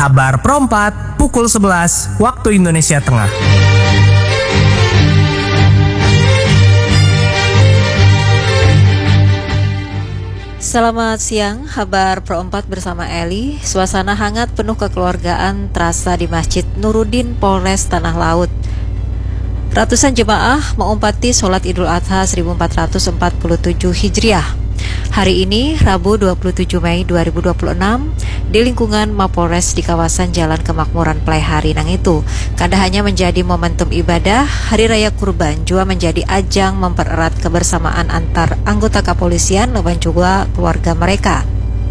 Habar Perempat, pukul 11 waktu Indonesia Tengah. Selamat siang, Habar Perempat bersama Eli. Suasana hangat penuh kekeluargaan terasa di Masjid Nuruddin Polres Tanah Laut. Ratusan jemaah mengumpati sholat Idul Adha 1447 Hijriah. Hari ini, Rabu 27 Mei 2026, di lingkungan Mapolres di kawasan Jalan Kemakmuran Pleiharinang itu, kada hanya menjadi momentum ibadah, Hari Raya Kurban juga menjadi ajang mempererat kebersamaan antar anggota kepolisian dan juga keluarga mereka.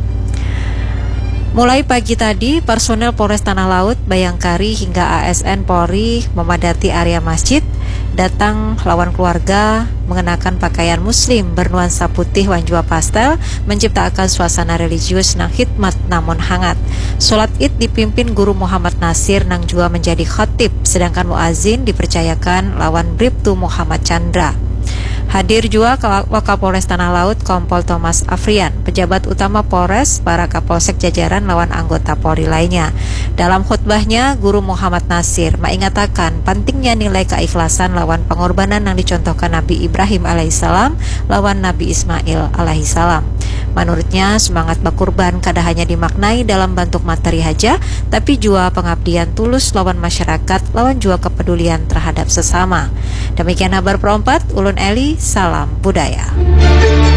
Mulai pagi tadi, personel Polres Tanah Laut, Bayangkari hingga ASN Polri memadati area masjid, datang lawan keluarga mengenakan pakaian muslim bernuansa putih wanjua pastel, menciptakan suasana religius nang hikmat namun hangat. Sholat Id dipimpin Guru Muhammad Nasir nang juga menjadi khatib, sedangkan muazin dipercayakan lawan Bribtu Muhammad Chandra. Hadir juga Wakapolres Tanah Laut Kompol Thomas Afrian, pejabat utama Polres, para kapolsek jajaran lawan anggota Polri lainnya. Dalam khutbahnya, Guru Muhammad Nasir mengatakan pentingnya nilai keikhlasan lawan pengorbanan yang dicontohkan Nabi Ibrahim alaihissalam lawan Nabi Ismail alaihissalam. Menurutnya, semangat berkurban kada hanya dimaknai dalam bentuk materi haja, tapi juga pengabdian tulus lawan masyarakat, lawan juga kepedulian terhadap sesama. Demikian Habar Perempat, Ulun Eli, salam budaya.